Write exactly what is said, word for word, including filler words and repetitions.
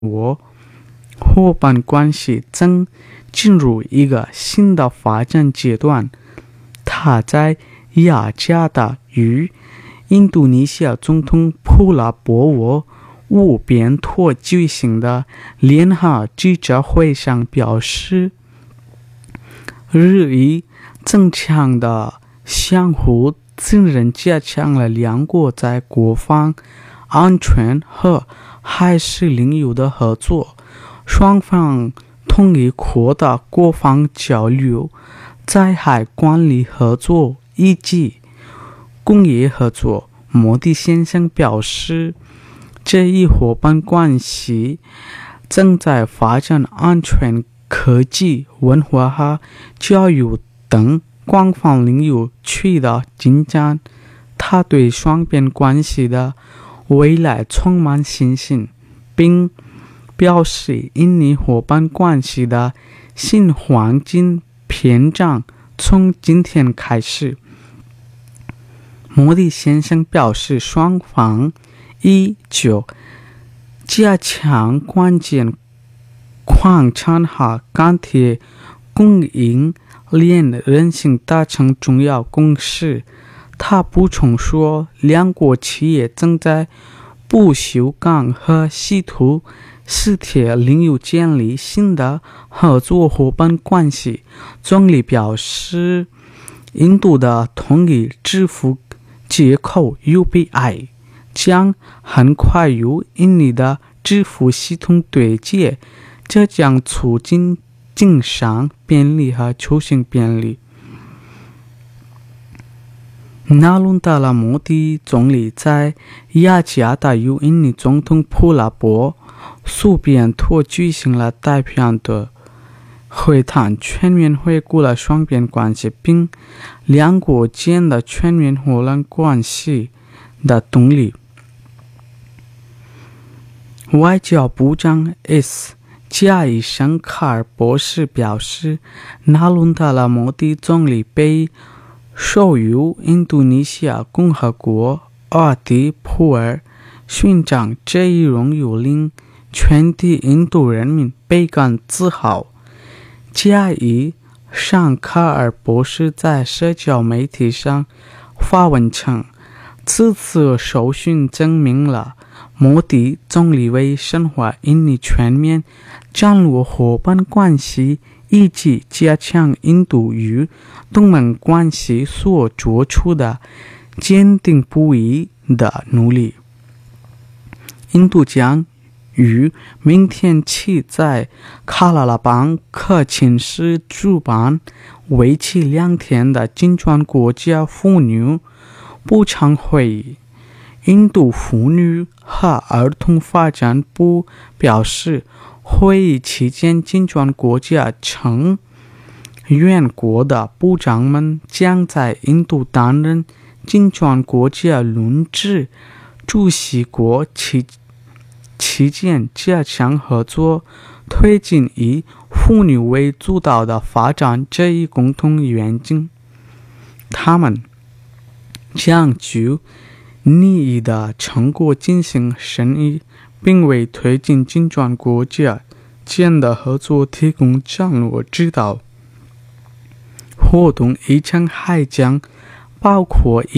国伙伴关系正进入一个新的发展阶段。他在雅加达与印度尼西亚总统普拉博沃乌边托举行的联合记者会上表示，日益增强的相互信任加强了两国在国防安全和海事领域的合作。双方同意扩大国防交流、在海管理合作以及工业合作。莫迪先生表示，这一伙伴关系正在发展安全、科技、文化和教育等广泛领域取得进展。他对双边关系的未来充满信心，并表示印尼伙伴关系的新黄金篇章从今天开始。莫迪先生表示，双方已就加强关键矿产和钢铁供应链韧性达成重要共识。他补充说，两国企业正在不锈钢和稀土磁铁领域建立新的合作伙伴关系。总理表示，印度的统一支付接口 U P I 将很快与印尼的支付系统对接，这将促进经商便利和出行便利。纳伦达拉莫迪总理在雅加达与印尼总统普拉博苏边托举行了代表的会谈，全面回顾了双边关系，并两国间的全面伙伴关系的动力。外交部长 S. 加伊申卡尔博士表示，纳伦达拉莫迪总理被授予印度尼西亚共和国阿迪普尔勋章，这一荣誉令全体印度人民倍感自豪。加伊申卡尔博士在社交媒体上发文称，此次授勋证明了莫迪总理为深化印尼全面战略伙伴关系以及加强印度与东盟关系所做出的坚定不移的努力。印度将于明天起在卡拉拉邦克钦市主办为期两天的金砖国家妇女部长会议。印度妇女和儿童发展部表示，会议期间金砖国家成员国的部长们将在印度担任金砖国家轮值主席国期期间加强合作，推进以妇女为主导的发展这一共同愿景。他们将就利益的成果进行审议，并为推进金砖国家间的合作提供战略指导。活动议程还将包括一